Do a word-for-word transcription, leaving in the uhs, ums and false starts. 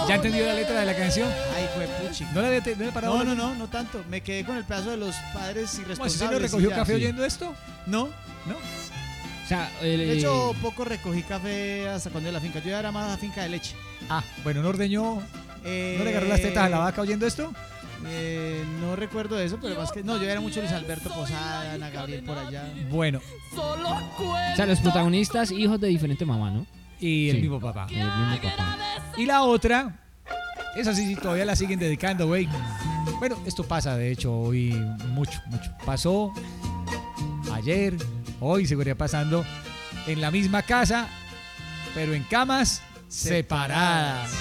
¿Ya entendió la letra de la canción? Ay, fue puchi. ¿No le había te- no le parado? No, no, no, no tanto. Me quedé con el pedazo de los padres ¿Cómo, si irresponsables. usted no y recogió ya. café Sí. oyendo esto? No. ¿No? O sea, el- De hecho, poco recogí café hasta cuando de la finca. Yo ya era más a finca de leche. Ah, bueno, ¿no ordeñó? Eh, ¿No le agarró las tetas a la vaca oyendo esto? Eh, no recuerdo eso, pero más que. No, yo era mucho Luis Alberto Posada, Ana Gabriel por allá. Bueno, o sea, los protagonistas, hijos de diferente mamá, ¿no? y el Sí. mismo papá. El mismo papá. Y la otra, esa sí, sí, todavía la siguen dedicando, güey. Bueno, esto pasa, de hecho, hoy mucho, mucho. Pasó ayer, hoy seguiría pasando en la misma casa, pero en camas separadas.